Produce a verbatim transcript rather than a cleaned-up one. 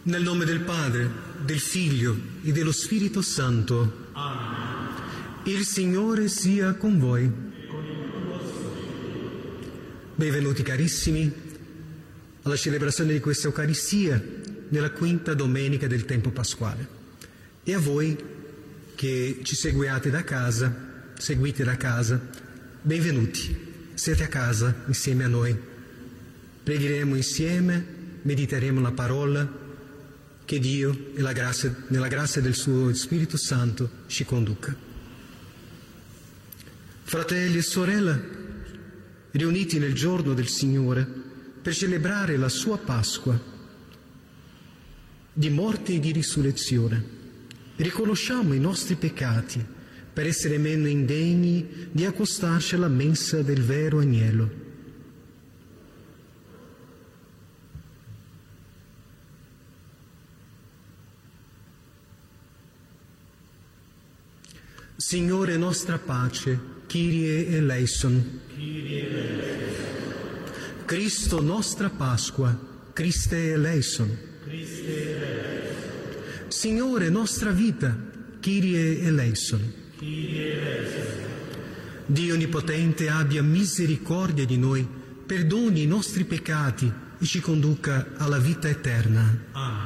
Nel nome del Padre, del Figlio e dello Spirito Santo. Amen. Il Signore sia con voi. Benvenuti carissimi alla celebrazione di questa Eucaristia nella quinta domenica del tempo pasquale. E a voi che ci seguiate da casa, seguite da casa, benvenuti. Siete a casa insieme a noi. Pregheremo insieme, mediteremo la parola. Che Dio, e la grazia, nella grazia del suo Spirito Santo, ci conduca. Fratelli e sorelle, riuniti nel giorno del Signore per celebrare la sua Pasqua di morte e di risurrezione, riconosciamo i nostri peccati per essere meno indegni di accostarci alla mensa del vero agnello. Signore nostra pace, Kyrie eleison. Kyrie eleison. Cristo nostra Pasqua, Christe eleison. Christe eleison. Signore nostra vita, Kyrie eleison. Kyrie eleison. Dio Onnipotente abbia misericordia di noi, perdoni i nostri peccati e ci conduca alla vita eterna. Amen.